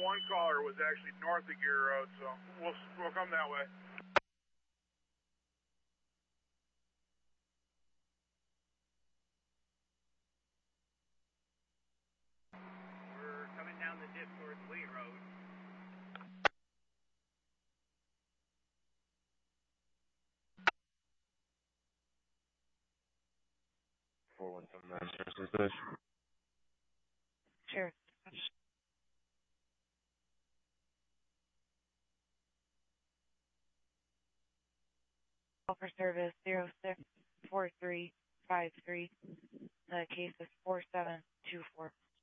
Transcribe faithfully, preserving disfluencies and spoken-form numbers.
one caller was actually north of Gear Road, so we'll we'll come that way. We're coming down the dip towards Lee Road. four one seven nine, Sheriff's Dispatch. Sheriff. Call for service zero six four three five three. The case is four seven two four.